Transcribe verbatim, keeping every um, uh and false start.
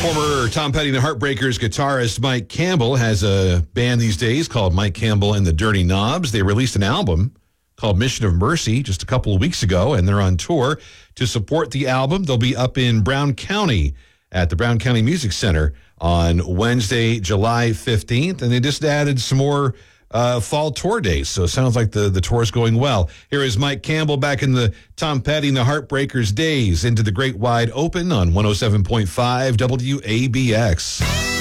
Former Tom Petty and the Heartbreakers guitarist Mike Campbell has a band these days called Mike Campbell and the Dirty Knobs. They released an album called Mission of Mercy just a couple of weeks ago, and they're on tour to support the album. They'll be up in Brown County at the Brown County Music Center on Wednesday, July fifteenth, and they just added some more uh, fall tour days, so it sounds like the, the tour is going well. Here is Mike Campbell back in the Tom Petty and the Heartbreakers days into the Great Wide Open on one oh seven point five W A B X.